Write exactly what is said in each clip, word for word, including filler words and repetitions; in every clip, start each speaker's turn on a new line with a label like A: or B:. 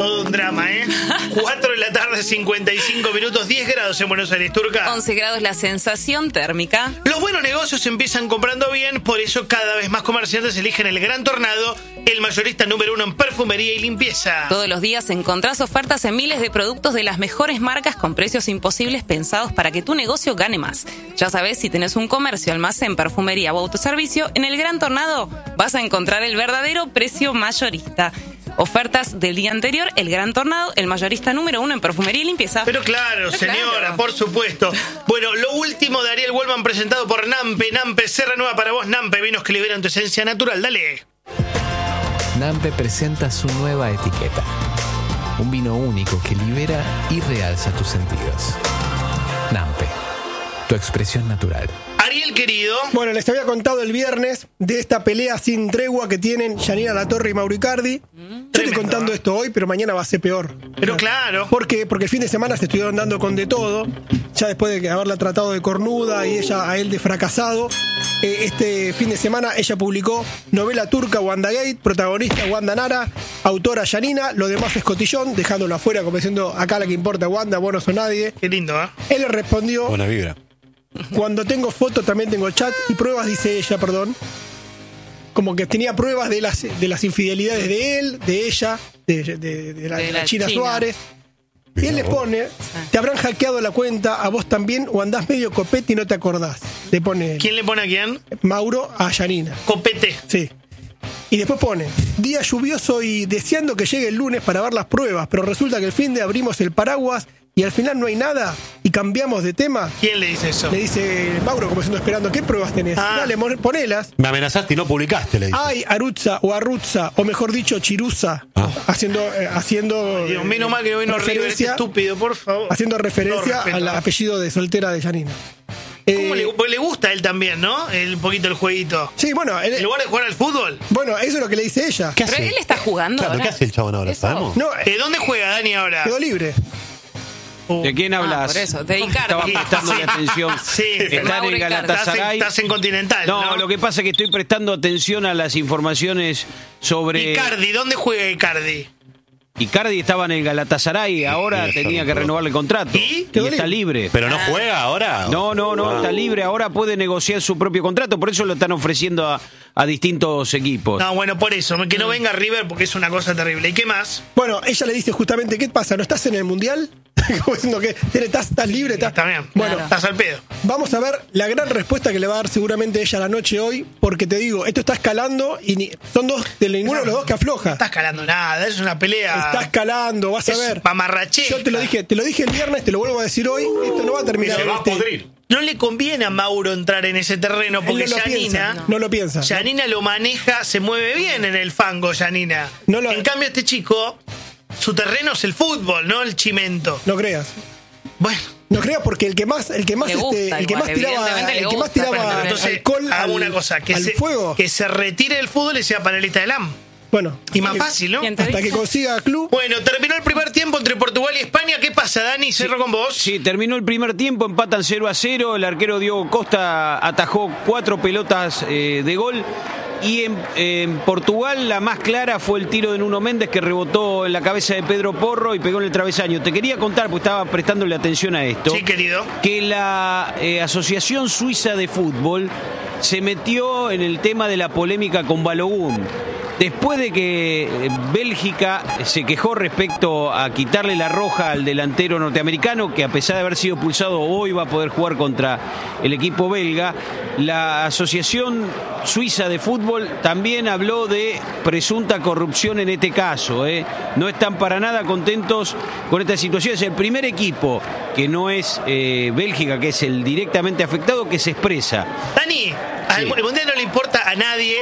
A: Todo un drama, ¿eh? cuatro de la tarde, cincuenta y cinco minutos, diez grados en Buenos Aires, Turca.
B: once grados la sensación térmica.
A: Los buenos negocios empiezan comprando bien, por eso cada vez más comerciantes eligen el Gran Tornado, el mayorista número uno en perfumería y limpieza.
B: Todos los días encontrás ofertas en miles de productos de las mejores marcas con precios imposibles pensados para que tu negocio gane más. Ya sabes, si tenés un comercio, almacén, perfumería o autoservicio, en el Gran Tornado vas a encontrar el verdadero precio mayorista. Ofertas del día anterior, el Gran Tornado, el mayorista número uno en perfumería y limpieza.
A: Pero claro,
B: Pero
A: señora,
B: claro.
A: por supuesto. Bueno, lo último de Ariel Wellman presentado por Nampe. Nampe, Serra Nueva para vos, Nampe, vinos que liberan tu esencia natural. Dale.
C: Nampe presenta su nueva etiqueta. Un vino único que libera y realza tus sentidos. Nampe, tu expresión natural.
A: Ariel, querido.
D: Bueno, les había contado el viernes de esta pelea sin tregua que tienen Yanina Latorre y Mauro Icardi. Yo estoy contando
A: ¿eh?
D: esto hoy, pero mañana va a ser peor.
A: Pero claro.
D: ¿Por qué? Porque el fin de semana se estuvieron dando con de todo. Ya después de haberla tratado de cornuda y ella a él de fracasado. Eh, este fin de semana ella publicó novela turca WandaGate, protagonista Wanda Nara, autora Yanina, lo demás es cotillón, dejándolo afuera como diciendo acá la que importa Wanda, vos no sos nadie.
A: Qué lindo, ¿eh?
D: Él le respondió,
E: Buena vibra.
D: cuando tengo fotos también tengo chat y pruebas, dice ella, perdón. Como que tenía pruebas de las, de las infidelidades de él, de ella, de, de, de la,
B: De
D: de la
B: la
D: China,
B: China.
D: Suárez. Y él le pone, te habrán hackeado la cuenta, a vos también, o andás medio copete y no te acordás. Le pone él.
A: ¿Quién le pone a quién?
D: Mauro a Yanina.
A: Copete.
D: Sí. Y después pone, día lluvioso y deseando que llegue el lunes para ver las pruebas, pero resulta que el fin de abrimos el paraguas y al final no hay nada y cambiamos de tema.
A: ¿Quién le dice eso?
D: Le dice Mauro, como diciendo, esperando, ¿qué pruebas tenés?
A: Ah.
D: Dale, mon- ponelas.
E: Me amenazaste y no publicaste, le dije.
D: Ay, Arutza o Arrutza, o mejor dicho, Chiruza,
E: Ah.
D: haciendo, eh, haciendo
A: Dios,
D: eh,
A: menos mal que no vino River, este
D: referencia,
A: estúpido, por favor.
D: haciendo referencia
A: No, respeto.
D: al apellido de soltera de Yanina.
A: ¿Cómo
D: Eh,
A: le, pues le gusta a él también, ¿no? El poquito el jueguito.
D: Sí, bueno, él-
A: En lugar de jugar al fútbol.
D: bueno, eso es lo que le dice ella.
E: ¿Qué
B: Pero
E: hace?
B: él está jugando
E: Claro,
B: ahora.
E: ¿qué hace el chabón ahora?
B: Eso.
E: ¿Sabemos?
D: No,
A: ¿De dónde juega Dani ahora?
D: quedó libre.
A: Uh,
F: ¿De quién hablas?
B: por eso, de Icardi.
F: Estaba prestando
A: Sí.
F: atención.
A: Sí.
F: Está
B: Mauro
F: en el
B: Icardi.
A: Estás en,
F: Galatasaray.
A: estás en Continental, ¿no?
F: No, lo que pasa es que estoy prestando atención a las informaciones sobre...
A: Icardi, ¿dónde juega Icardi?
F: Icardi estaba en el Galatasaray, ahora
E: Sí,
F: tenía
E: eso
F: que
E: no.
F: renovarle el contrato.
A: ¿Y?
F: Y está libre.
E: ¿Pero no juega ahora?
F: No, no, no,
E: Ah.
F: está libre. Ahora puede negociar su propio contrato, por eso lo están ofreciendo a, a distintos equipos.
A: No, bueno, por eso, que no venga River porque es una cosa terrible. ¿Y qué más?
D: Bueno, ella le dice justamente, ¿qué pasa? ¿No estás en el Mundial? Como diciendo que estás, estás libre, estás...
A: Está bien.
D: Bueno,
B: Claro.
A: Estás al pedo.
D: vamos a ver la gran respuesta que le va a dar seguramente ella la noche hoy, porque te digo, esto está escalando y ni- son dos de ninguno de los dos que afloja.
A: No estás calando nada, es una pelea.
D: Está escalando, vas a
A: Es
D: ver.
A: mamarrachesca.
D: Yo te lo dije, te lo dije el viernes, te lo vuelvo a decir hoy, esto no va a terminar.
E: Se va a
D: este-
E: podrir.
A: No le conviene a Mauro entrar en ese terreno
D: Él
A: porque
D: no lo piensa,
A: Yanina.
D: no lo piensa.
A: Yanina lo maneja, se mueve bien en el fango, Yanina.
D: No lo-
A: En cambio, este chico, su terreno es el fútbol, no el chimento.
D: No creas.
A: Bueno,
D: No creas porque el que más, el que más,
B: Le
D: este,
B: gusta
D: el que
B: igual,
D: más tiraba,
B: evidentemente le
D: el que más
B: gusta,
D: tiraba
A: bueno, pero entonces
D: alcohol
A: hagamos
D: al,
A: una cosa, que
D: al
A: se,
D: fuego.
A: que se retire del fútbol y sea panelista del A M.
D: Bueno,
A: Y más
D: que-
A: fácil, ¿no?
B: ¿Quién te
D: hasta
B: dice?
D: que consiga club.
A: Bueno, terminó el primer tiempo entre Portugal y España. ¿Qué pasa, Dani? Cerro con vos.
F: Sí, terminó el primer tiempo, empatan cero a cero. El arquero Diogo Costa atajó cuatro pelotas eh, de gol. Y en, en Portugal la más clara fue el tiro de Nuno Méndez que rebotó en la cabeza de Pedro Porro y pegó en el travesaño. Te quería contar, porque estaba prestándole atención a esto,
A: Sí, querido.
F: que la eh, Asociación Suiza de Fútbol se metió en el tema de la polémica con Balogun. Después de que eh, Bélgica se quejó respecto a quitarle la roja al delantero norteamericano, que a pesar de haber sido expulsado hoy va a poder jugar contra el equipo belga, la Asociación Suiza de Fútbol también habló de presunta corrupción en este caso. ¿eh? No están para nada contentos con esta situación. Es el primer equipo que no es eh, Bélgica, que es el directamente afectado, que se expresa.
A: Dani, al el mundial no le importa a nadie.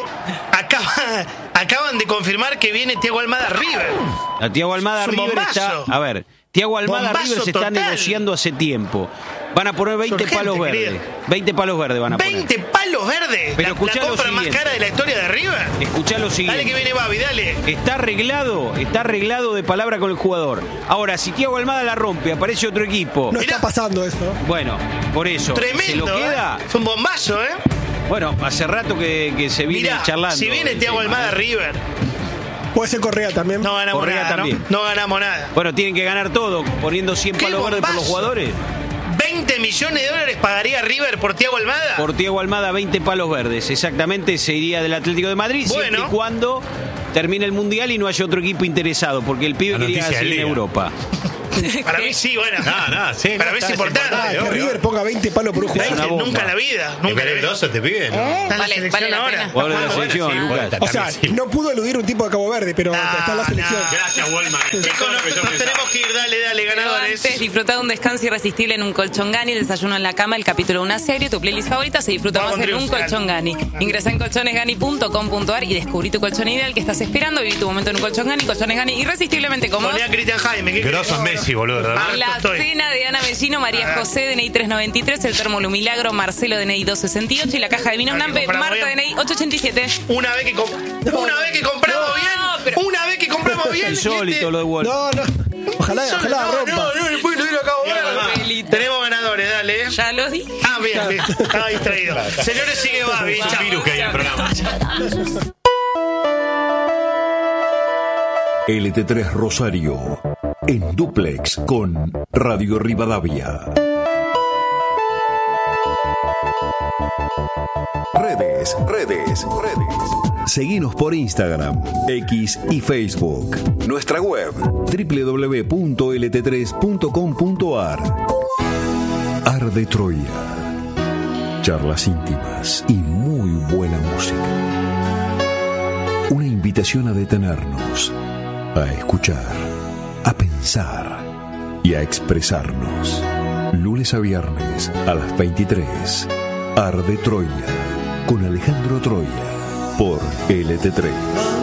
A: Acaba, acaban de confirmar que viene Thiago Almada a River.
F: La Thiago Almada
A: Es un
F: River
A: bombazo.
F: está. A ver, Thiago Almada
A: Bombazo
F: River se está
A: total.
F: negociando hace tiempo. Van a poner veinte
A: Urgente,
F: palos verdes.
A: querido.
F: veinte palos verdes van a poner.
A: veinte palos verdes.
F: Pero
A: la,
F: escuchá
A: la
F: lo
A: compra más
F: siguiente.
A: cara de la historia de River.
F: Escuchá lo
A: Dale que
F: siguiente.
A: viene Babi, dale.
F: Está arreglado, está arreglado de palabra con el jugador. Ahora, si Thiago Almada la rompe, aparece otro equipo.
D: No
A: Mirá.
D: está pasando eso.
F: Bueno, por eso.
A: Tremendo.
F: ¿Se lo queda?
A: ¿eh? Fue un bombazo, ¿eh?
F: Bueno, hace rato que, que se viene
A: Mirá,
F: charlando.
A: si viene
F: el
A: Thiago
F: tema,
A: Almada a
F: ¿eh?
A: River.
D: Puede ser Correa también.
A: No ganamos
F: Correa
A: nada,
F: también.
A: ¿no? No ganamos nada.
F: Bueno, tienen que ganar todo, poniendo cien
A: ¡Qué
F: palos verdes por los
A: bombazo!
F: jugadores.
A: ¿veinte millones de dólares pagaría River por Thiago Almada?
F: Por Thiago Almada, veinte palos verdes. Exactamente, se iría del Atlético de Madrid,
A: Bueno.
F: siempre y cuando termine el Mundial y no haya otro equipo interesado, porque el pibe
E: La
F: quería
E: noticia
F: seguir
E: del
F: en
E: día.
F: Europa.
A: Para mí sí, bueno.
E: No, no, sí.
A: Para
E: no,
A: mí es
E: está-
A: importante.
D: Ah, que
E: obvio.
D: River ponga veinte palos por un
A: veinte,
D: jugador.
F: una bomba.
A: nunca en la vida.
E: Es
A: Nunca en la vida.
E: peligroso este pibe, ¿no?
A: Está en la
B: Vale,
A: selección
B: vale la
A: ahora.
B: pena.
F: Jugador de la
A: Bueno,
F: selección,
A: sí.
F: Lucas.
D: O sea, no pudo eludir un tipo de Cabo Verde, pero
A: Ah,
D: está en la selección.
A: no.
E: Gracias, Wolman.
A: Chicos, nosotros tenemos que ir, dale, dale,
B: Pero
A: ganadores.
B: antes, disfruta de un descanso irresistible en un colchón Gani, el desayuno en la cama, el capítulo de una serie, tu playlist favorita se disfruta
A: Vamos,
B: más en un
A: Andrews,
B: colchón Gani. Ingresa en colchones gani punto com punto ar y descubrí tu colchón ideal que estás esperando. Viví tu momento en un colchón Gani, colchones Gani irresistiblemente cómodos.
A: Ponía a Cristian Jaime. ¿qué
E: Grosso es
A: querés?
E: Messi, boludo, ¿verdad?
A: Harto
B: La
A: estoy.
B: cena de Ana Mellino, María José, D N I tres noventa y tres, el Termo Lumilagro, Marcelo, D N I doscientos sesenta y ocho y la caja de vinos
A: Hay que
B: Nampe,
A: comprarlo
B: Marta,
A: bien.
B: D N I ochocientos ochenta y siete.
A: Una vez que, com- una vez que compramos
B: No,
A: bien,
B: pero-
A: una vez que compramos bien.
F: Insólito
A: este-
F: lo de Wolf.
D: No, no. Ojalá,
A: Solo-
D: ojalá
A: no,
D: rompa.
A: no, no, después lo digo acá, boludo.
B: Papelito.
A: Tenemos ganadores, dale. eh.
B: Ya lo dije.
A: Ah, bien, bien. Estaba distraído. Señores, sigue Babi.
E: Es un
A: Chao.
E: virus que hay en el programa.
G: L T tres Rosario, en dúplex con Radio Rivadavia. Redes, redes, redes. Seguinos por Instagram, X y Facebook. Nuestra web, doble u doble u doble u punto l t tres punto com punto a r. Arde Troya. Charlas íntimas y muy buena música. Una invitación a detenernos, a escuchar, a pensar y a expresarnos. Lunes a viernes a las veintitrés. Arde Troya con Alejandro Troya por L T tres.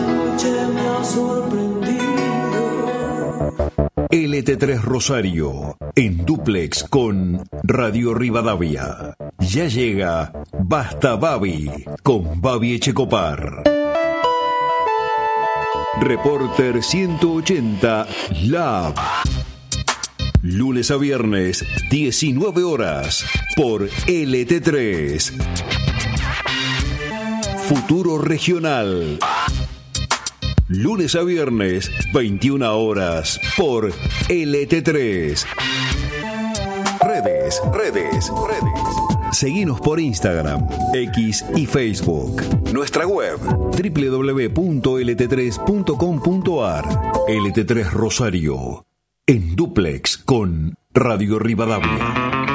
G: L T tres Rosario en dúplex con Radio Rivadavia. Ya llega Basta Babi con Babi Echecopar. Reporter ciento ochenta Lab. Lunes a viernes, diecinueve horas, por L T tres. Futuro Regional. Lunes a viernes, veintiuna horas, por L T tres. Redes, redes, redes. Seguinos por Instagram, X y Facebook. Nuestra web, doble u doble u doble u punto l t tres punto com punto a r. L T tres Rosario, en dúplex con Radio Rivadavia.